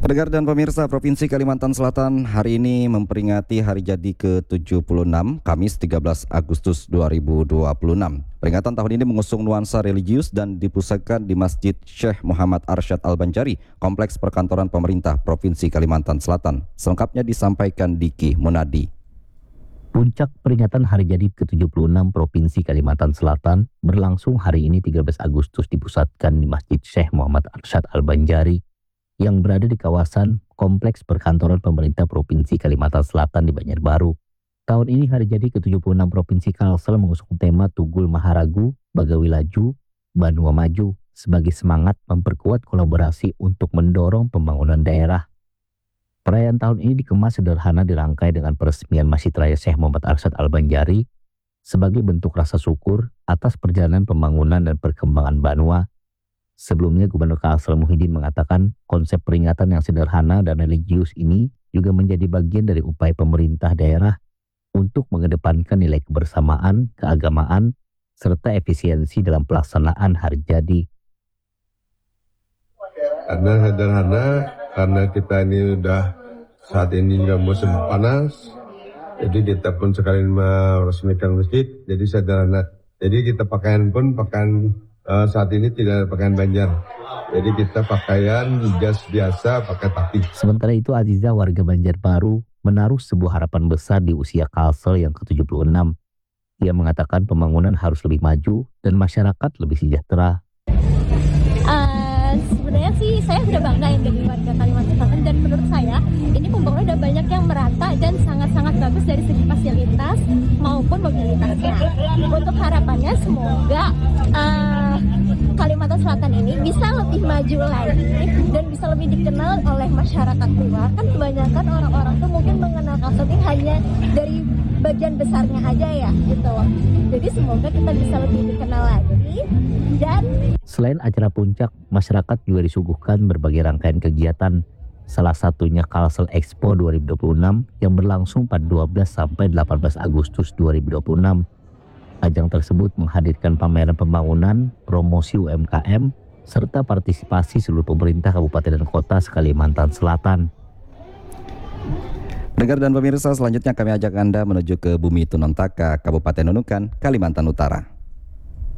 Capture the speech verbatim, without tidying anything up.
Pendengar dan pemirsa, Provinsi Kalimantan Selatan hari ini memperingati hari jadi ke tujuh puluh enam, Kamis tiga belas Agustus dua ribu dua puluh enam. Peringatan tahun ini mengusung nuansa religius dan dipusatkan di Masjid Syekh Muhammad Arsyad Al-Banjari, Kompleks Perkantoran Pemerintah Provinsi Kalimantan Selatan. Selengkapnya disampaikan Diki Munadi. Puncak peringatan hari jadi ke tujuh puluh enam Provinsi Kalimantan Selatan berlangsung hari ini tiga belas Agustus dipusatkan di Masjid Syekh Muhammad Arsyad Al-Banjari yang berada di kawasan Kompleks Perkantoran Pemerintah Provinsi Kalimantan Selatan di Banjarbaru. Tahun ini hari jadi ke tujuh puluh enam Provinsi Kalsel mengusung tema Tugul Maharagu, Bagawi Laju, Banua Maju sebagai semangat memperkuat kolaborasi untuk mendorong pembangunan daerah. Perayaan tahun ini dikemas sederhana dirangkai dengan peresmian Masjid Raya Syekh Muhammad Arsyad Al-Banjari sebagai bentuk rasa syukur atas perjalanan pembangunan dan perkembangan Banua. Sebelumnya, Gubernur Kalsel Muhyiddin mengatakan konsep peringatan yang sederhana dan religius ini juga menjadi bagian dari upaya pemerintah daerah untuk mengedepankan nilai kebersamaan, keagamaan, serta efisiensi dalam pelaksanaan hari jadi. Karena sederhana, karena kita ini udah saat ini juga musim panas, jadi kita pun sekalian meresmikan masjid, jadi sederhana. Jadi kita pakaian pun pakaian Uh, saat ini tidak pakaian Banjar, jadi kita pakaian jas biasa, pakai tapi. Sementara itu, Aziza warga Banjarbaru menaruh sebuah harapan besar di usia Kalsel yang ke tujuh puluh enam. Ia mengatakan pembangunan harus lebih maju dan masyarakat lebih sejahtera. Uh, sebenarnya sih saya sudah bangga yang jadi warga Kalimantan Selatan, dan menurut saya ini pembangunan sudah banyak yang merata dan sangat-sangat bagus dari segi fasilitas maupun mobilitasnya. Untuk harapannya semoga uh, Kalimantan Selatan ini bisa lebih maju lagi dan bisa lebih dikenal oleh masyarakat luar. Kan kebanyakan orang-orang tuh mungkin mengenal Kalsel ini hanya dari bagian besarnya aja ya gitu. Jadi semoga kita bisa lebih dikenal lagi. Dan selain acara puncak, masyarakat juga disuguhkan berbagai rangkaian kegiatan. Salah satunya Kalsel Expo dua ribu dua puluh enam yang berlangsung pada dua belas sampai delapan belas Agustus dua ribu dua puluh enam. Ajang tersebut menghadirkan pameran pembangunan, promosi U M K M, serta partisipasi seluruh pemerintah kabupaten dan kota Kalimantan Selatan. Pendengar dan pemirsa, selanjutnya kami ajak Anda menuju ke Bumi Tunontaka, Kabupaten Nunukan, Kalimantan Utara.